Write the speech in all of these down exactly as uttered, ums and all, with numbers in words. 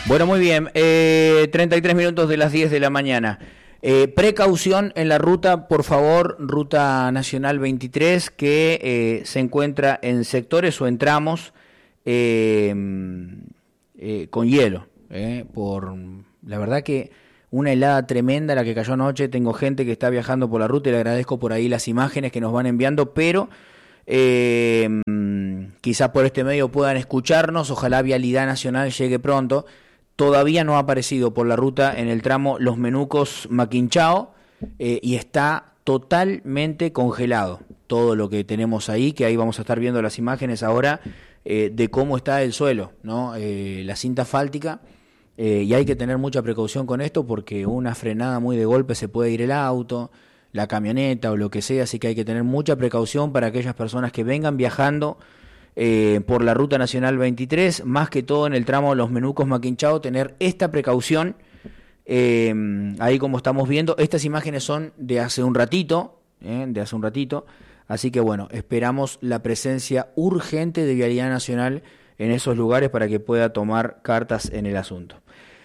Bueno, muy bien, eh, treinta y tres minutos de las diez de la mañana. Eh, precaución en la ruta, por favor, ruta nacional veintitrés, que eh, se encuentra en sectores o en tramos eh, eh, con hielo. Eh, por la verdad que una helada tremenda la que cayó anoche. Tengo gente que está viajando por la ruta y le agradezco por ahí las imágenes que nos van enviando, pero eh, quizás por este medio puedan escucharnos. Ojalá Vialidad Nacional llegue pronto. Todavía no ha aparecido por la ruta en el tramo Los Menucos Maquinchao eh, y está totalmente congelado todo lo que tenemos ahí, que ahí vamos a estar viendo las imágenes ahora eh, de cómo está el suelo, ¿no? Eh, la cinta asfáltica, eh, y hay que tener mucha precaución con esto porque una frenada muy de golpe se puede ir el auto, la camioneta o lo que sea, así que hay que tener mucha precaución para aquellas personas que vengan viajando Eh, por la ruta nacional veintitrés, más que todo en el tramo Los Menucos Maquinchao, tener esta precaución. Eh, ahí como estamos viendo, estas imágenes son de hace un ratito, eh, de hace un ratito, así que bueno, esperamos la presencia urgente de Vialidad Nacional en esos lugares para que pueda tomar cartas en el asunto.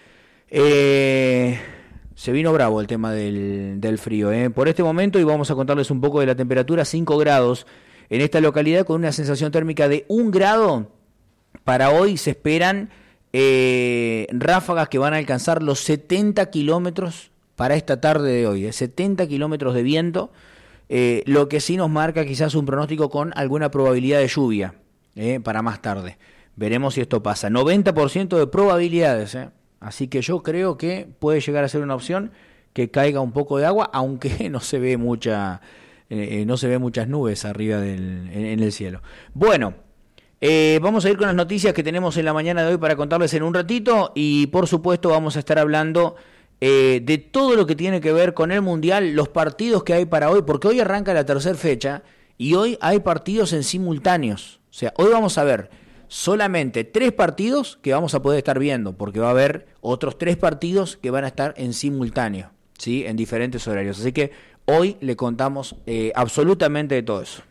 Eh, se vino bravo el tema del, del frío, eh. Por este momento, y vamos a contarles un poco de la temperatura, cinco grados en esta localidad, con una sensación térmica de un grado. Para hoy se esperan eh, ráfagas que van a alcanzar los setenta kilómetros para esta tarde de hoy, eh, setenta kilómetros de viento, eh, lo que sí nos marca quizás un pronóstico con alguna probabilidad de lluvia eh, para más tarde. Veremos si esto pasa. noventa por ciento de probabilidades, eh. Así que yo creo que puede llegar a ser una opción que caiga un poco de agua, aunque no se ve mucha... Eh, no se ve muchas nubes arriba del, en, en el cielo. Bueno, eh, vamos a ir con las noticias que tenemos en la mañana de hoy para contarles en un ratito, y por supuesto vamos a estar hablando eh, de todo lo que tiene que ver con el Mundial, los partidos que hay para hoy, porque hoy arranca la tercera fecha y hoy hay partidos en simultáneos. O sea, hoy vamos a ver solamente tres partidos que vamos a poder estar viendo, porque va a haber otros tres partidos que van a estar en simultáneo, ¿sí? En diferentes horarios. Así que hoy le contamos eh, absolutamente de todo eso.